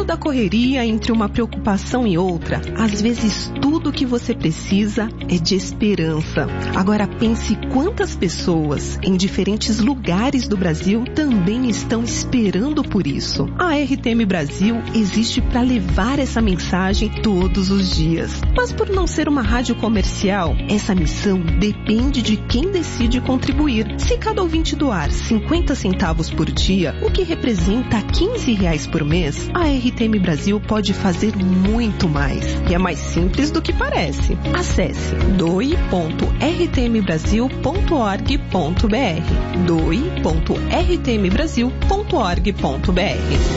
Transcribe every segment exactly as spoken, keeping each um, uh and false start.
da correria, entre uma preocupação e outra, às vezes tudo que você precisa é de esperança. Agora pense quantas pessoas em diferentes lugares do Brasil também estão esperando por isso. A R T M Brasil existe para levar essa mensagem todos os dias. Mas por não ser uma rádio comercial, essa missão depende de quem decide contribuir. Se cada ouvinte doar cinquenta centavos por dia, o que representa quinze reais por mês, a R T M Brasil pode fazer muito mais. E é mais simples do que parece. Acesse doe ponto r t m brasil ponto org ponto b r doe ponto r t m brasil ponto org ponto b r.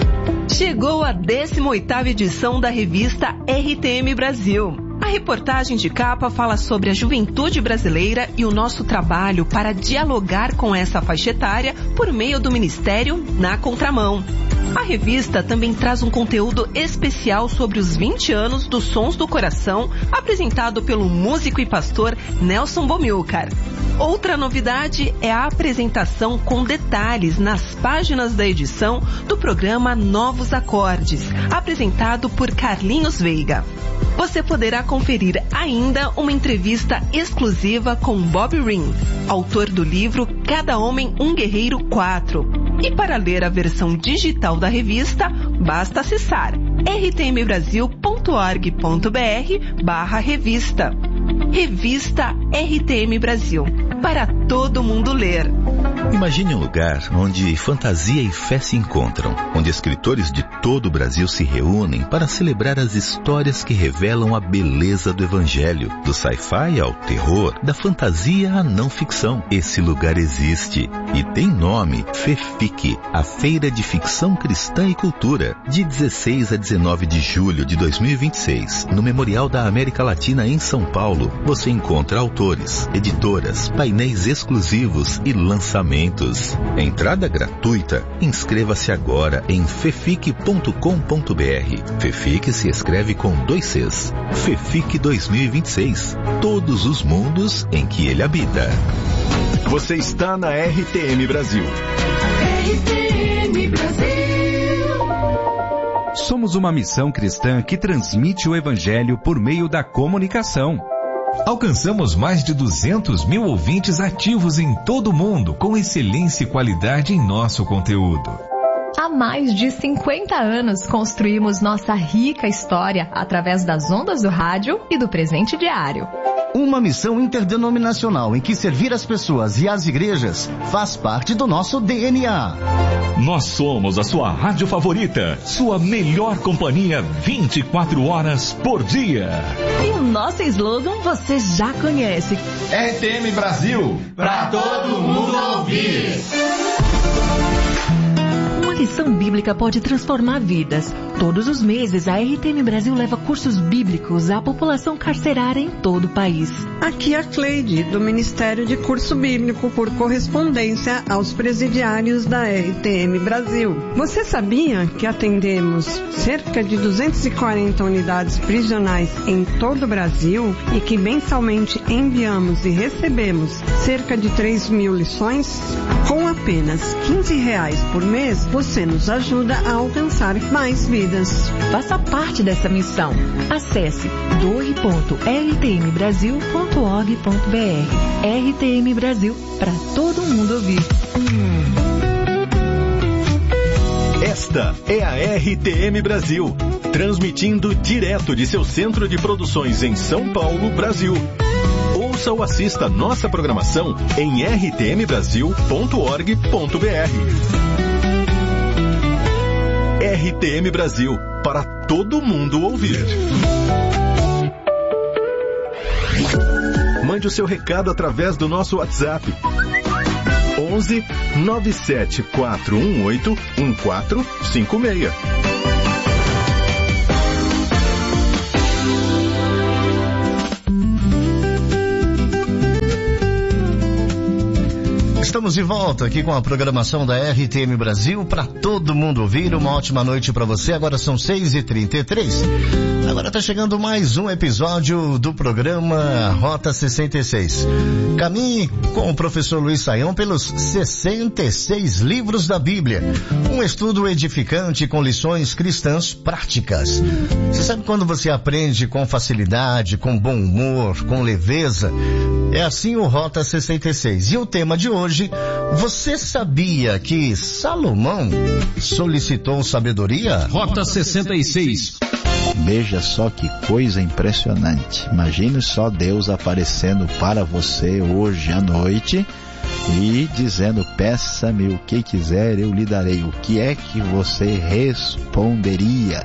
Chegou a décima oitava edição da revista R T M Brasil. A reportagem de capa fala sobre a juventude brasileira e o nosso trabalho para dialogar com essa faixa etária por meio do Ministério Na Contramão. A revista também traz um conteúdo especial sobre os vinte anos dos Sons do Coração, apresentado pelo músico e pastor Nelson Bomilcar. Outra novidade é a apresentação com detalhes nas páginas da edição do programa Novos Acordes, apresentado por Carlinhos Veiga. Você poderá conferir ainda uma entrevista exclusiva com Bob Ring, autor do livro Cada Homem um Guerreiro quatro. E para ler a versão digital da revista, basta acessar r t m brasil ponto org ponto b r barra revista. Revista R T M Brasil, para todo mundo ler. Imagine um lugar onde fantasia e fé se encontram, onde escritores de todo o Brasil se reúnem para celebrar as histórias que revelam a beleza do Evangelho, do sci-fi ao terror, da fantasia à não ficção. Esse lugar existe e tem nome: FEFIC, a Feira de Ficção Cristã e Cultura, de dezesseis a dezenove de julho de dois mil e vinte e seis, no Memorial da América Latina em São Paulo. Você encontra autores, editoras, painéis exclusivos e lançamentos. Entrada gratuita. Inscreva-se agora em fefic ponto com ponto b r. FEFIC se escreve com dois Cs. FEFIC dois mil e vinte e seis. Todos os mundos em que ele habita. Você está na R T M Brasil. R T M Brasil. Somos uma missão cristã que transmite o Evangelho por meio da comunicação. Alcançamos mais de duzentos mil ouvintes ativos em todo o mundo, com excelência e qualidade em nosso conteúdo. Há mais de cinquenta anos construímos nossa rica história através das ondas do rádio e do presente diário. Uma missão interdenominacional em que servir as pessoas e as igrejas faz parte do nosso D N A. Nós somos a sua rádio favorita, sua melhor companhia vinte e quatro horas por dia. E o nosso slogan você já conhece. R T M Brasil, pra todo mundo ouvir. Uma lição bíblica pode transformar vidas. Todos os meses, a R T M Brasil leva cursos bíblicos à população carcerária em todo o país. Aqui é a Cleide, do Ministério de Curso Bíblico por correspondência aos presidiários da R T M Brasil. Você sabia que atendemos cerca de duzentas e quarenta unidades prisionais em todo o Brasil e que mensalmente enviamos e recebemos cerca de três mil lições? Com apenas quinze reais por mês, você nos ajuda a alcançar mais vidas. Faça parte dessa missão. Acesse doe ponto r t m brasil ponto org ponto b r. R T M Brasil, para todo mundo ouvir. Esta é a R T M Brasil, transmitindo direto de seu centro de produções em São Paulo, Brasil. Ouça ou assista nossa programação em r t m brasil ponto org ponto b r. R T M Brasil, para todo mundo ouvir. Mande o seu recado através do nosso WhatsApp. onze nove sete quatro um oito um quatro cinco seis. Estamos de volta aqui com a programação da R T M Brasil para todo mundo ouvir. Uma ótima noite para você. Agora são seis e trinta e três. Agora está chegando mais um episódio do programa Rota sessenta e seis. Caminhe com o professor Luiz Saião pelos sessenta e seis livros da Bíblia. Um estudo edificante com lições cristãs práticas. Você sabe quando você aprende com facilidade, com bom humor, com leveza? É assim o Rota sessenta e seis. E o tema de hoje, você sabia que Salomão solicitou sabedoria? Rota sessenta e seis. Veja só que coisa impressionante. Imagine só Deus aparecendo para você hoje à noite e dizendo: peça-me o que quiser, eu lhe darei. O que é que você responderia?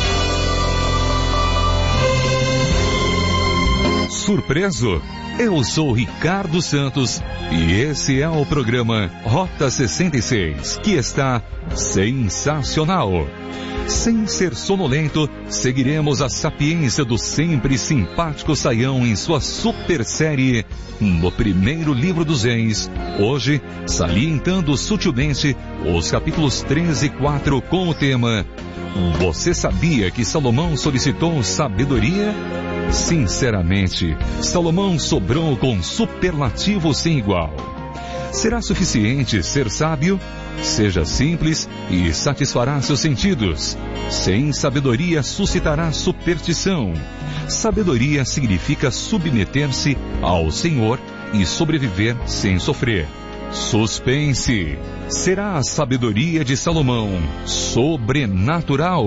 Surpreso? Eu sou Ricardo Santos e esse é o programa Rota sessenta e seis, que está sensacional. Sem ser sonolento, seguiremos a sapiência do sempre simpático Saião em sua super série No Primeiro Livro dos Reis, hoje salientando sutilmente os capítulos três e quatro com o tema: Você sabia que Salomão solicitou sabedoria? Sinceramente, Salomão sobrou com superlativo sem igual. Será suficiente ser sábio? Seja simples e satisfará seus sentidos. Sem sabedoria suscitará superstição. Sabedoria significa submeter-se ao Senhor e sobreviver sem sofrer. Suspense. Será a sabedoria de Salomão sobrenatural?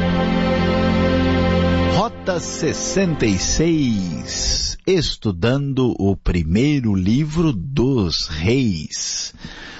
Rota sessenta e seis, estudando o primeiro livro dos reis.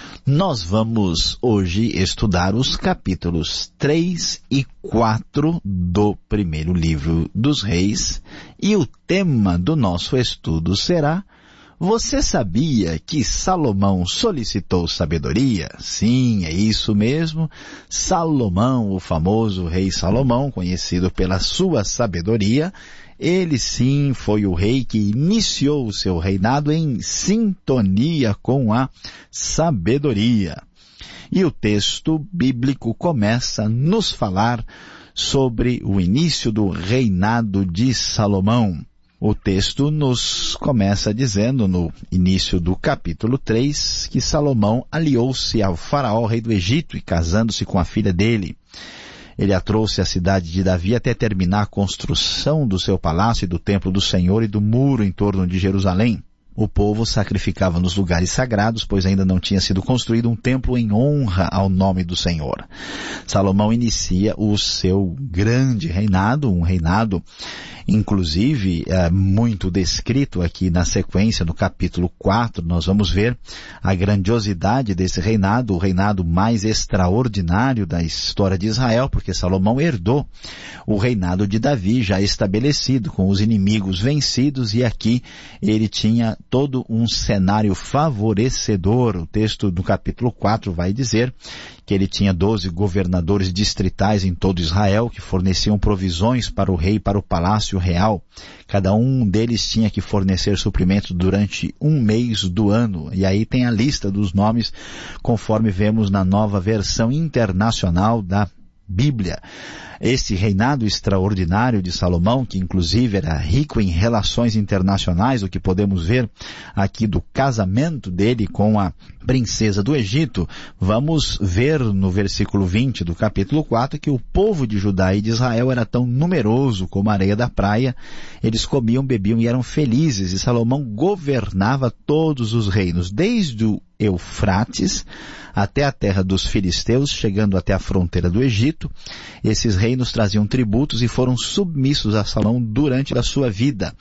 Nós vamos hoje estudar os capítulos três e quatro do primeiro livro dos reis, e o tema do nosso estudo será: Você sabia que Salomão solicitou sabedoria? Sim, é isso mesmo. Salomão, o famoso rei Salomão, conhecido pela sua sabedoria, ele sim foi o rei que iniciou o seu reinado em sintonia com a sabedoria. E o texto bíblico começa a nos falar sobre o início do reinado de Salomão. O texto nos começa dizendo, no início do capítulo três, que Salomão aliou-se ao faraó, rei do Egito, e casando-se com a filha dele. Ele a trouxe à cidade de Davi até terminar a construção do seu palácio e do templo do Senhor e do muro em torno de Jerusalém. O povo sacrificava nos lugares sagrados, pois ainda não tinha sido construído um templo em honra ao nome do Senhor. Salomão inicia o seu grande reinado, um reinado inclusive é, muito descrito aqui na sequência, no capítulo quatro. Nós vamos ver a grandiosidade desse reinado, o reinado mais extraordinário da história de Israel, porque Salomão herdou o reinado de Davi já estabelecido, com os inimigos vencidos, e aqui ele tinha todo um cenário favorecedor. O texto do capítulo quatro vai dizer que ele tinha doze governadores distritais em todo Israel, que forneciam provisões para o rei e para o palácio real. Cada um deles tinha que fornecer suprimentos durante um mês do ano. E aí tem a lista dos nomes, conforme vemos na nova versão internacional da Bíblia. Esse reinado extraordinário de Salomão, que inclusive era rico em relações internacionais, o que podemos ver aqui do casamento dele com a princesa do Egito, vamos ver no versículo vinte do capítulo quatro que o povo de Judá e de Israel era tão numeroso como a areia da praia. Eles comiam, bebiam e eram felizes, e Salomão governava todos os reinos, desde o Eufrates até a terra dos filisteus, chegando até a fronteira do Egito. Esses reinos traziam tributos e foram submissos a Salomão durante a sua vida.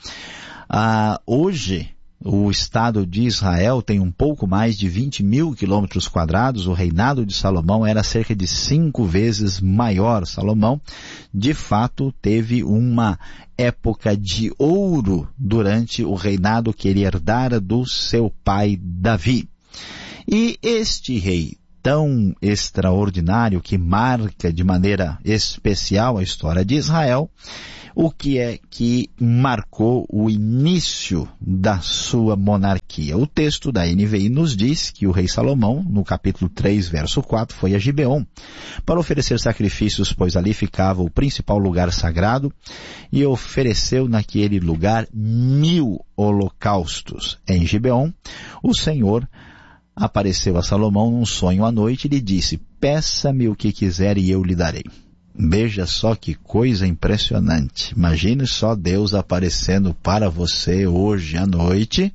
Ah, hoje, o Estado de Israel tem um pouco mais de vinte mil quilômetros quadrados. O reinado de Salomão era cerca de cinco vezes maior. Salomão, de fato, teve uma época de ouro durante o reinado que ele herdara do seu pai Davi. E este rei tão extraordinário, que marca de maneira especial a história de Israel, o que é que marcou o início da sua monarquia? hierarquia. O texto da N V I nos diz que o rei Salomão, no capítulo três, verso quatro, foi a Gibeon para oferecer sacrifícios, pois ali ficava o principal lugar sagrado, e ofereceu naquele lugar mil holocaustos. Em Gibeon, o Senhor apareceu a Salomão num sonho à noite e lhe disse: peça-me o que quiser e eu lhe darei. Veja só que coisa impressionante. Imagine só Deus aparecendo para você hoje à noite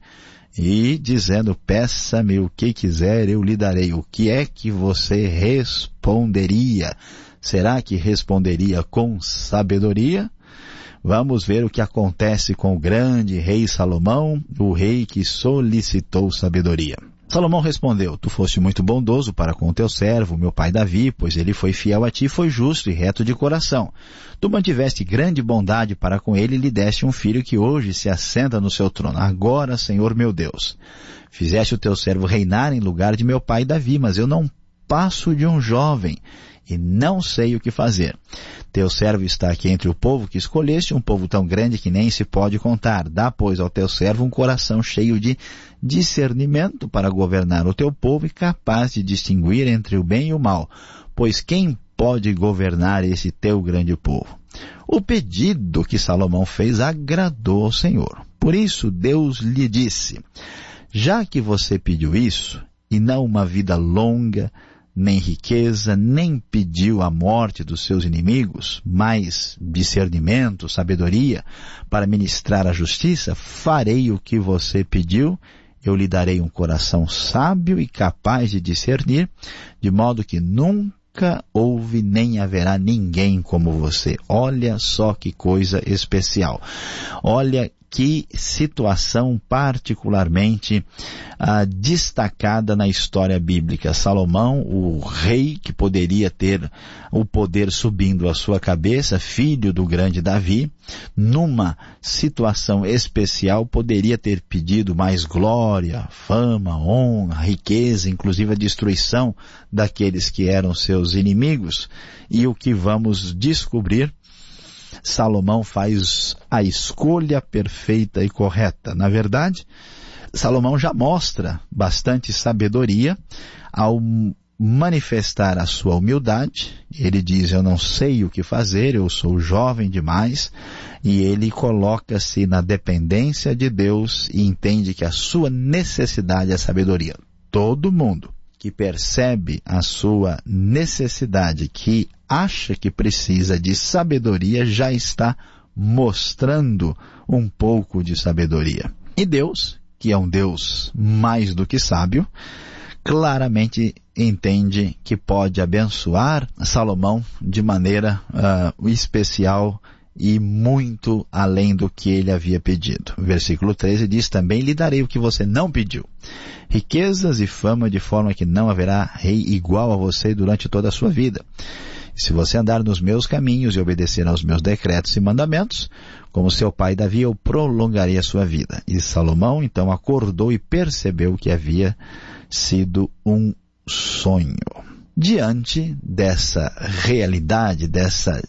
e dizendo: peça-me o que quiser, eu lhe darei. O que é que você responderia? Será que responderia com sabedoria? Vamos ver o que acontece com o grande rei Salomão, o rei que solicitou sabedoria. Salomão respondeu: tu foste muito bondoso para com o teu servo, meu pai Davi, pois ele foi fiel a ti e foi justo e reto de coração. Tu mantiveste grande bondade para com ele e lhe deste um filho que hoje se assenta no seu trono. Agora, Senhor meu Deus, fizeste o teu servo reinar em lugar de meu pai Davi, mas eu não passo de um jovem e não sei o que fazer. Teu servo está aqui entre o povo que escolheste, um povo tão grande que nem se pode contar. Dá, pois, ao teu servo um coração cheio de discernimento para governar o teu povo e capaz de distinguir entre o bem e o mal, pois quem pode governar esse teu grande povo? O pedido que Salomão fez agradou ao Senhor. Por isso Deus lhe disse: já que você pediu isso, e não uma vida longa, nem riqueza, nem pediu a morte dos seus inimigos, mas discernimento, sabedoria, para ministrar a justiça, farei o que você pediu, eu lhe darei um coração sábio e capaz de discernir, de modo que nunca houve nem haverá ninguém como você. Olha só que coisa especial. Olha que situação particularmente ah, destacada na história bíblica. Salomão, o rei que poderia ter o poder subindo à sua cabeça, filho do grande Davi, numa situação especial poderia ter pedido mais glória, fama, honra, riqueza, inclusive a destruição daqueles que eram seus inimigos. E o que vamos descobrir? Salomão faz a escolha perfeita e correta. Na verdade, Salomão já mostra bastante sabedoria ao manifestar a sua humildade. Ele diz: eu não sei o que fazer, eu sou jovem demais, e ele coloca-se na dependência de Deus e entende que a sua necessidade é sabedoria. Todo mundo que percebe a sua necessidade, que acha que precisa de sabedoria, já está mostrando um pouco de sabedoria. E Deus, que é um Deus mais do que sábio, claramente entende que pode abençoar Salomão de maneira uh, especial e muito além do que ele havia pedido. Versículo treze diz: também lhe darei o que você não pediu, riquezas e fama, de forma que não haverá rei igual a você durante toda a sua vida. Se você andar nos meus caminhos e obedecer aos meus decretos e mandamentos, como seu pai Davi, eu prolongarei a sua vida. E Salomão então acordou e percebeu que havia sido um sonho. Diante dessa realidade, dessa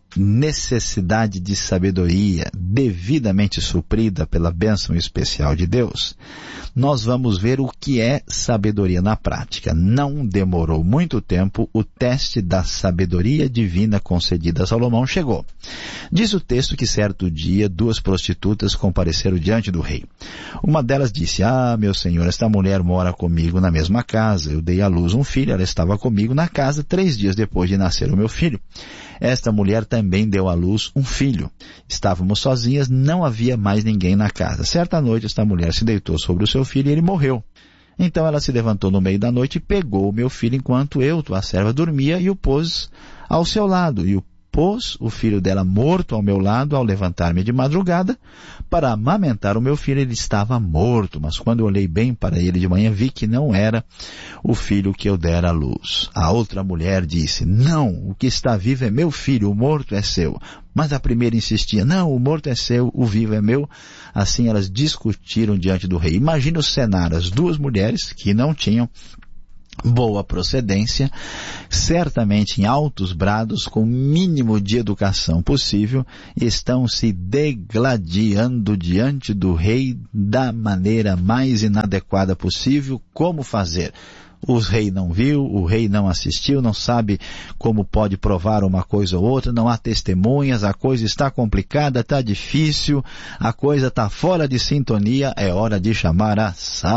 necessidade de sabedoria devidamente suprida pela bênção especial de Deus, nós vamos ver o que é sabedoria na prática. Não demorou muito tempo, o teste da sabedoria divina concedida a Salomão chegou. Diz o texto que certo dia duas prostitutas compareceram diante do rei. Uma delas disse: ah, meu senhor, esta mulher mora comigo na mesma casa. Eu dei à luz um filho, ela estava comigo na casa três dias depois de nascer o meu filho. Esta mulher também deu à luz um filho. Estávamos sozinhas, não havia mais ninguém na casa. Certa noite, esta mulher se deitou sobre o seu filho e ele morreu. Então ela se levantou no meio da noite e pegou o meu filho enquanto eu, tua serva, dormia, e o pôs ao seu lado. E o pôs o filho dela morto ao meu lado. Ao levantar-me de madrugada para amamentar o meu filho, ele estava morto. Mas quando eu olhei bem para ele de manhã, vi que não era o filho que eu dera à luz. A outra mulher disse: não, o que está vivo é meu filho, o morto é seu. Mas a primeira insistia: não, o morto é seu, o vivo é meu. Assim elas discutiram diante do rei. Imagina o cenário: as duas mulheres que não tinham boa procedência, certamente em altos brados, com o mínimo de educação possível, estão se degladiando diante do rei da maneira mais inadequada possível. Como fazer? O rei não viu, o rei não assistiu, não sabe como pode provar uma coisa ou outra, não há testemunhas, a coisa está complicada, está difícil, a coisa está fora de sintonia, é hora de chamar a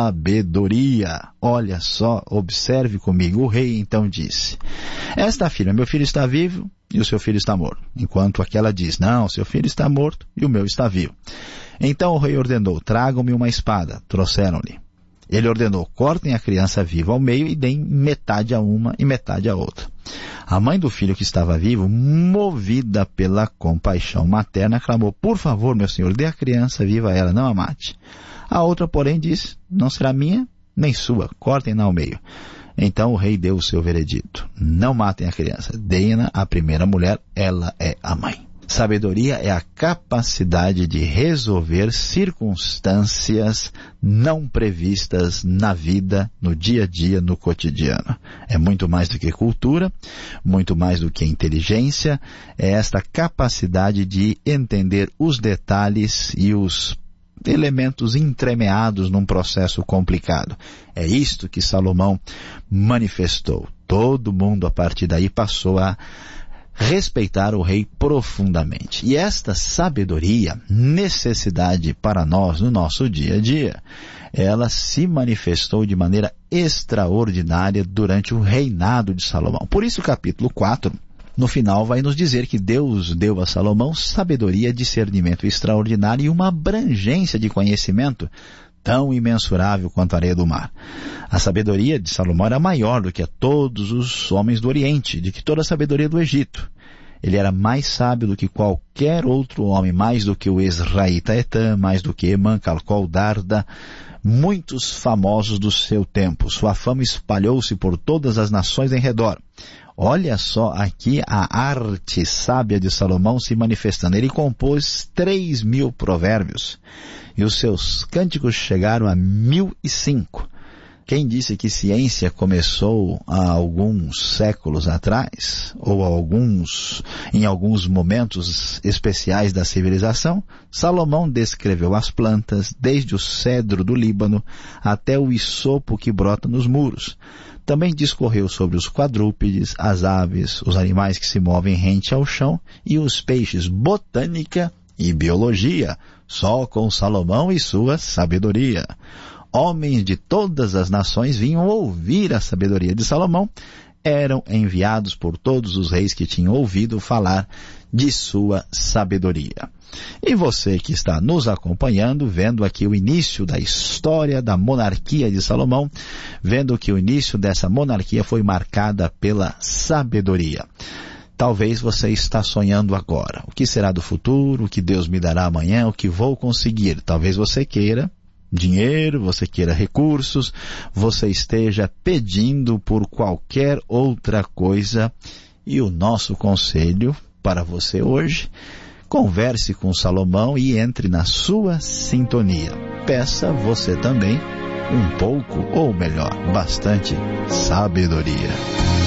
sabedoria. Olha só, observe comigo. O rei então disse: esta filha, meu filho está vivo e o seu filho está morto. Enquanto aquela diz: não, seu filho está morto e o meu está vivo. Então o rei ordenou: tragam-me uma espada. Trouxeram-lhe. Ele ordenou: cortem a criança viva ao meio e deem metade a uma e metade a outra. A mãe do filho que estava vivo, movida pela compaixão materna, clamou: por favor, meu senhor, dê a criança viva a ela, não a mate. A outra, porém, disse: não será minha nem sua, cortem-na ao meio. Então o rei deu o seu veredito: não matem a criança, deem-na à primeira mulher, ela é a mãe. Sabedoria é a capacidade de resolver circunstâncias não previstas na vida, no dia a dia, no cotidiano. É muito mais do que cultura, muito mais do que inteligência, é esta capacidade de entender os detalhes e os elementos entremeados num processo complicado. É isto que Salomão manifestou. Todo mundo a partir daí passou a respeitar o rei profundamente. E esta sabedoria, necessidade para nós no nosso dia a dia, ela se manifestou de maneira extraordinária durante o reinado de Salomão. Por isso o capítulo quatro, no final, vai nos dizer que Deus deu a Salomão sabedoria, discernimento extraordinário e uma abrangência de conhecimento tão imensurável quanto a areia do mar. A sabedoria de Salomão era maior do que a todos os homens do Oriente, de que toda a sabedoria do Egito. Ele era mais sábio do que qualquer outro homem, mais do que o Esraíta Etam, mais do que Emã, Calcol, Darda, muitos famosos do seu tempo. Sua fama espalhou-se por todas as nações em redor. Olha só aqui a arte sábia de Salomão se manifestando. Ele compôs três mil provérbios e os seus cânticos chegaram a mil e cinco. Quem disse que ciência começou há alguns séculos atrás, ou alguns, em alguns momentos especiais da civilização? Salomão descreveu as plantas, desde o cedro do Líbano até o isopo que brota nos muros. Também discorreu sobre os quadrúpedes, as aves, os animais que se movem rente ao chão e os peixes, botânica e biologia, só com Salomão e sua sabedoria. Homens de todas as nações vinham ouvir a sabedoria de Salomão, eram enviados por todos os reis que tinham ouvido falar de sua sabedoria. E você que está nos acompanhando, vendo aqui o início da história da monarquia de Salomão, vendo que o início dessa monarquia foi marcada pela sabedoria. Talvez você está sonhando agora. O que será do futuro? O que Deus me dará amanhã? O que vou conseguir? Talvez você queira dinheiro, você queira recursos, você esteja pedindo por qualquer outra coisa. E o nosso conselho para você hoje: converse com Salomão e entre na sua sintonia. Peça você também um pouco, ou melhor, bastante sabedoria.